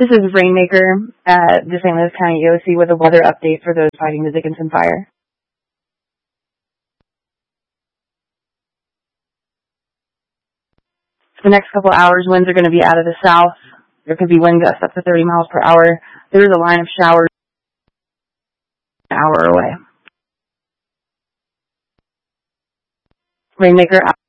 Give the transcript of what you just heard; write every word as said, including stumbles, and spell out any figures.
This is Rainmaker at the Saint Louis County E O C with a weather update for those fighting the Dickinson fire. For the next couple hours, winds are going to be out of the south. There could be wind gusts up to thirty miles per hour. There is a line of showers an hour away. Rainmaker